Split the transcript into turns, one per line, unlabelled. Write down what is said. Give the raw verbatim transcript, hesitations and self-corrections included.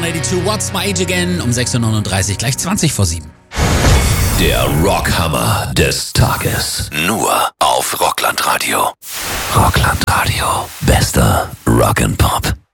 zweiundachtzig, What's My Age Again um sechs Uhr neununddreißig, gleich zwanzig vor sieben.
Der Rockhammer des Tages. Nur auf Rockland Radio. Rockland Radio. Bester Rock'n'Pop.